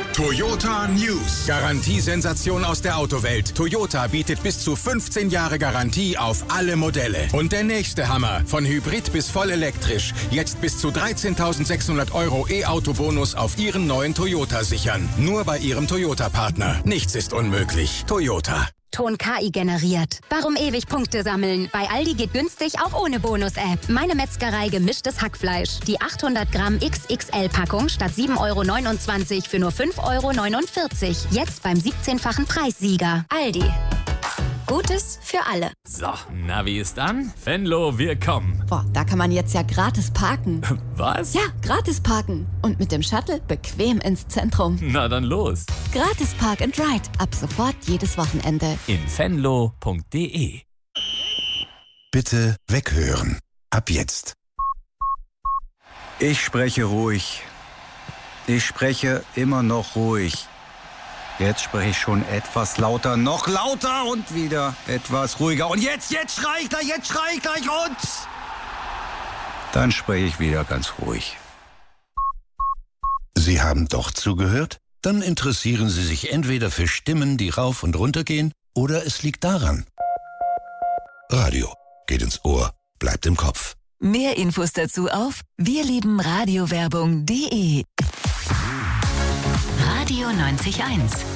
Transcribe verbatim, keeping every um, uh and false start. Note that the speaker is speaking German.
Toyota News. Garantiesensation aus der Autowelt. Toyota bietet bis zu fünfzehn Jahre Garantie auf alle Modelle. Und der nächste Hammer. Von Hybrid bis voll elektrisch. Jetzt bis zu dreizehntausendsechshundert Euro E-Auto-Bonus auf Ihren neuen Toyota sichern. Nur bei Ihrem Toyota-Partner. Nichts ist unmöglich. Toyota. Ton K I generiert. Warum ewig Punkte sammeln? Bei Aldi geht günstig auch ohne Bonus-App. Meine Metzgerei gemischtes Hackfleisch. Die achthundert Gramm X X L-Packung statt sieben Euro neunundzwanzig für nur fünf Euro neunundvierzig. Jetzt beim siebzehnfachen Preissieger. Aldi. Gutes für alle. So, Navi ist an. Venlo, wir kommen. Boah, da kann man jetzt ja gratis parken. Was? Ja, gratis parken. Und mit dem Shuttle bequem ins Zentrum. Na dann los. Gratis Park and Ride. Ab sofort jedes Wochenende. In venlo punkt de. Bitte weghören. Ab jetzt. Ich spreche ruhig. Ich spreche immer noch ruhig. Jetzt spreche ich schon etwas lauter, noch lauter und wieder etwas ruhiger. Und jetzt, jetzt schrei ich gleich, jetzt schrei ich gleich und... Dann spreche ich wieder ganz ruhig. Sie haben doch zugehört? Dann interessieren Sie sich entweder für Stimmen, die rauf und runter gehen, oder es liegt daran. Radio geht ins Ohr, bleibt im Kopf. Mehr Infos dazu auf wirliebenradiowerbung punkt de. Radio neunzig Komma eins